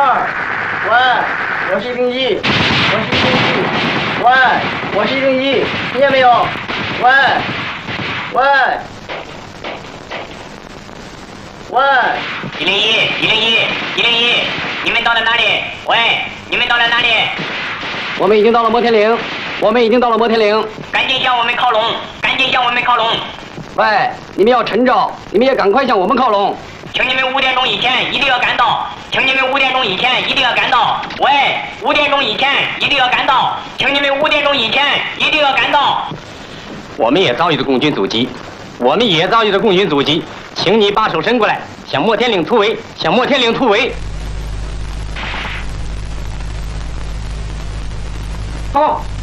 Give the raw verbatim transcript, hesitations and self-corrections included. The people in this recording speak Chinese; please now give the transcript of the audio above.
二，喂，我是一零一，我是一零一，喂，我是一零一，听见没有？喂，喂，喂， 一零一，一零一，一零一，你们到了哪里？喂，你们到了哪里？ 我们已经到了摩天岭，我们已经到了摩天岭， 赶紧向我们靠拢，赶紧向我们靠拢。 喂，你们要趁着，你们也赶快向我们靠拢。 请你们五点钟以前一定要赶到，请你们五点钟以前一定要赶到。喂，五点钟以前一定要赶到，请你们五点钟以前一定要赶到。 我们也遭遇了共军阻击，我们也遭遇了共军阻击，请你把手伸过来，向摩天岭突围，向摩天岭突围。 好。